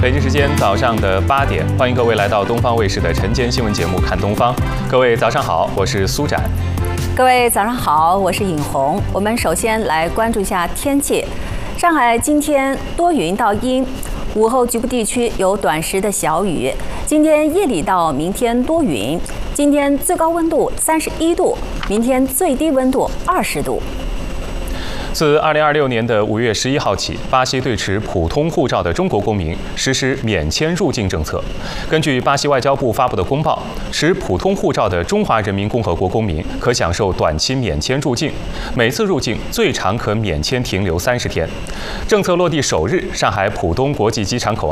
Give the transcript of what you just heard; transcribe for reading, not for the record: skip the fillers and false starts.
北京时间早上的8点，欢迎各位来到东方卫视的晨间新闻节目《看东方》。各位早上好，我是苏展。 各位早上好，我是尹红。我们首先来关注一下天气。上海今天多云到阴，午后局部地区有短时的小雨。今天夜里到明天多云。今天最高温度31度，明天最低温度20度。 自2026年的5月11号起，巴西对持普通护照的中国公民实施免签入境政策。根据巴西外交部发布的公报，持普通护照的中华人民共和国公民可享受短期免签入境，每次入境最长可免签停留30天。政策落地首日，上海浦东国际机场口